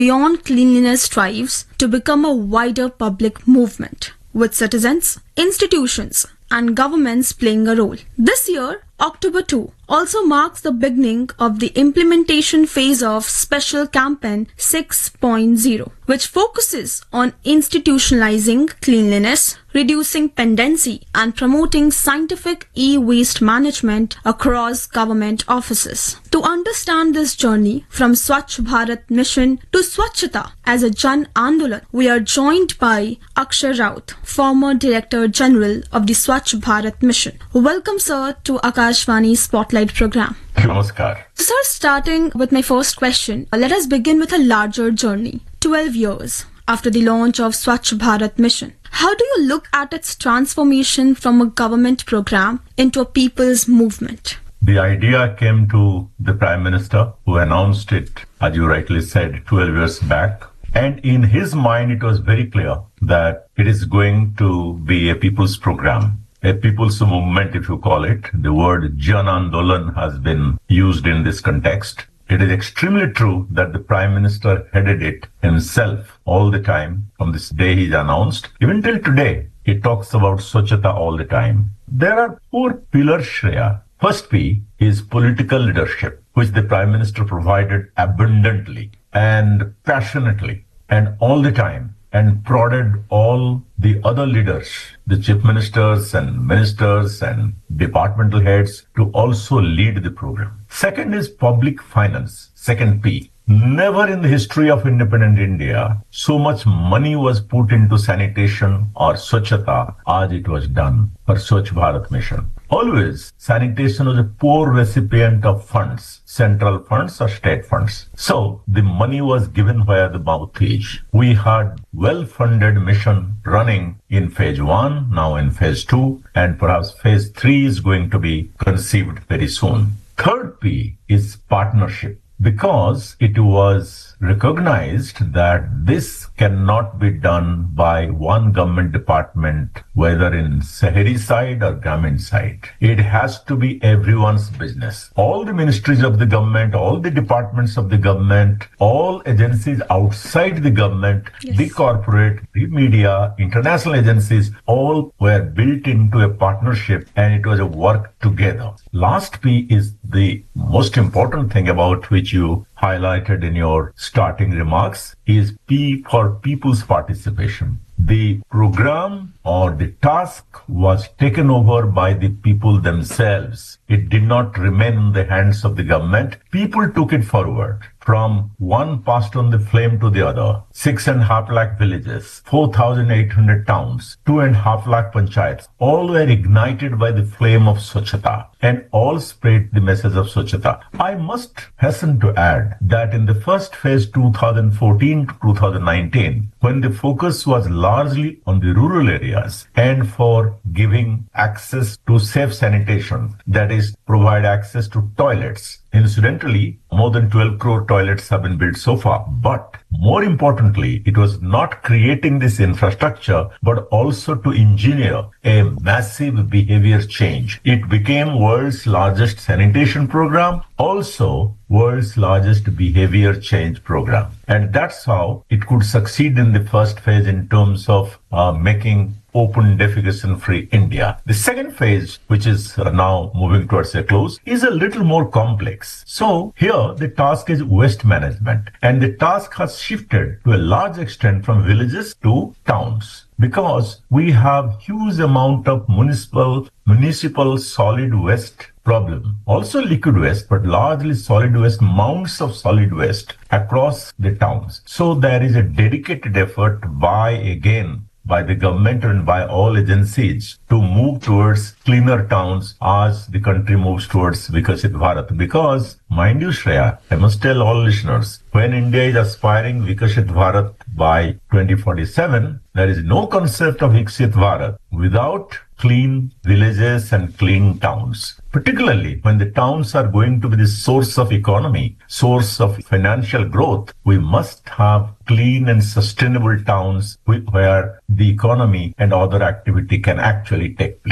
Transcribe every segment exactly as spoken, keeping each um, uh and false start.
Beyond Cleanliness strives to become a wider public movement, with citizens, institutions, and governments playing a role. This year, October second, also marks the beginning of the implementation phase of Special Campaign six point oh, which focuses on institutionalizing cleanliness, reducing pendency, and promoting scientific e-waste management across government offices. To understand this journey from Swachh Bharat Mission to Swachhata as a Jan Andolan, we are joined by Akshay Raut, former Director General of the Swachh Bharat Mission. Welcome, sir, to Akashvani Spotlight program. Namaskar. Sir, starting with my first question, let us begin with a larger journey. twelve years after the launch of Swachh Bharat Mission, how do you look at its transformation from a government program into a people's movement? The idea came to the Prime Minister, who announced it, as you rightly said, twelve years back. And in his mind, it was very clear that it is going to be a people's program. A people's movement, if you call it. The word Jan Andolan has been used in this context. It is extremely true that the Prime Minister headed it himself all the time from this day he announced. Even till today, he talks about Swachhata all the time. There are four pillars, Shreya. First P is political leadership, which the Prime Minister provided abundantly and passionately and all the time, and prodded all the other leaders, the chief ministers and ministers and departmental heads, to also lead the program. Second is public finance, second P. Never in the history of independent India so much money was put into sanitation or Swachhata as it was done for Swachh Bharat Mission. Always, sanitation was a poor recipient of funds, central funds or state funds. So, the money was given via the mouthpiece. We had well-funded mission running in phase one, now in phase two, and perhaps phase three is going to be conceived very soon. Third P is partnership, because it was recognized that this cannot be done by one government department, whether in Sahari side or Gramin side. It has to be everyone's business. All the ministries of the government, all the departments of the government, all agencies outside the government, yes. The corporate, the media, international agencies, all were built into a partnership, and it was a work together. Last P is the most important thing about which you highlighted in your starting remarks, is P for people's participation. The program or the task was taken over by the people themselves. It did not remain in the hands of the government. People took it forward. From one passed on the flame to the other. Six and a half lakh villages, four thousand eight hundred towns, two and a half lakh panchayats, all were ignited by the flame of Swachhata, and all spread the message of Swachhata. I must hasten to add that in the first phase, two thousand fourteen to two thousand nineteen, when the focus was largely on the rural areas and for giving access to safe sanitation, that is, provide access to toilets. Incidentally, more than twelve crore toilets have been built so far. But more importantly, it was not creating this infrastructure, but also to engineer a massive behavior change. It became world's largest sanitation program, also world's largest behavior change program. And that's how it could succeed in the first phase in terms of uh, making open defecation-free India. The second phase, which is now moving towards a close, is a little more complex. So here the task is waste management, and the task has shifted to a large extent from villages to towns, because we have huge amount of municipal municipal solid waste problem. Also liquid waste, but largely solid waste, mounds of solid waste across the towns. So there is a dedicated effort by, again, by the government and by all agencies to move towards cleaner towns as the country moves towards Viksit Bharat. Because, mind you, Shreya, I must tell all listeners, when India is aspiring Viksit Bharat by twenty forty-seven, there is no concept of Viksit Bharat without clean villages and clean towns. Particularly when the towns are going to be the source of economy, source of financial growth, we must have clean and sustainable towns where the economy and other activity can actually take place.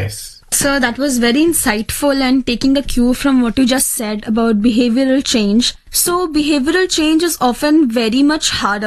Sir, that was very insightful and taking a cue from what you just said about behavioral change. So, behavioral change is often very much harder